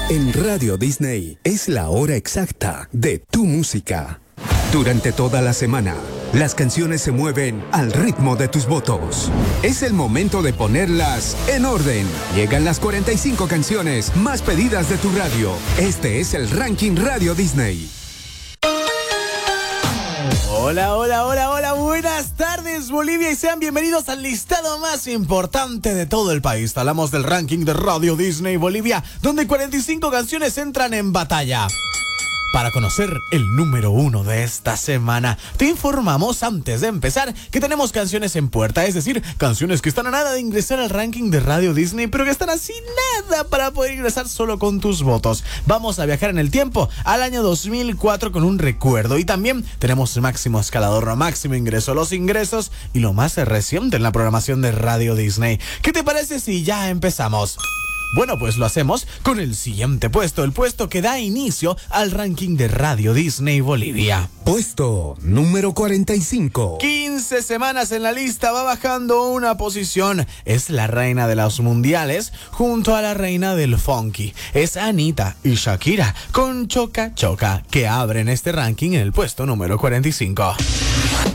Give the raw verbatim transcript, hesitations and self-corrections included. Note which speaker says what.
Speaker 1: En Radio Disney es la hora exacta de tu música. Durante toda la semana, las canciones se mueven al ritmo de tus votos. Es el momento de ponerlas en orden. Llegan las cuarenta y cinco canciones más pedidas de tu radio. Este es el Ranking Radio Disney.
Speaker 2: Hola, hola, hola, hola, buenas tardes Bolivia y sean bienvenidos al listado más importante de todo el país. Hablamos del ranking de Radio Disney Bolivia, donde cuarenta y cinco canciones entran en batalla. Para conocer el número uno de esta semana, te informamos antes de empezar que tenemos canciones en puerta, es decir, canciones que están a nada de ingresar al ranking de Radio Disney, pero que están así nada para poder ingresar solo con tus votos. Vamos a viajar en el tiempo al año dos mil cuatro con un recuerdo y también tenemos máximo escalador, máximo ingreso, los ingresos y lo más reciente en la programación de Radio Disney. ¿Qué te parece si ya empezamos? Bueno, pues lo hacemos con el siguiente puesto, el puesto que da inicio al ranking de Radio Disney Bolivia.
Speaker 1: Puesto número cuarenta y cinco.
Speaker 2: quince semanas en la lista, va bajando una posición. Es la reina de los mundiales junto a la reina del funky. Es Anita y Shakira con Choca Choca, que abren este ranking en el puesto número cuarenta y cinco.